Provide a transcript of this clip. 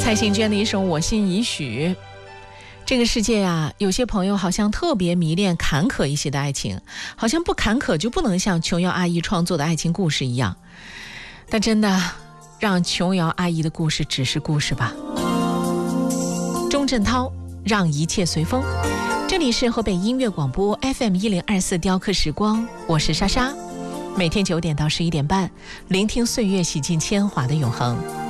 蔡幸娟的一首《我心已许》。这个世界啊，有些朋友好像特别迷恋坎坷一些的爱情，好像不坎坷就不能像琼瑶阿姨创作的爱情故事一样。但真的，让琼瑶阿姨的故事只是故事吧。钟镇涛，让一切随风。这里是河北音乐广播 FM1024雕刻时光，我是莎莎。每天9点到11点半，聆听岁月洗尽铅华的永恒。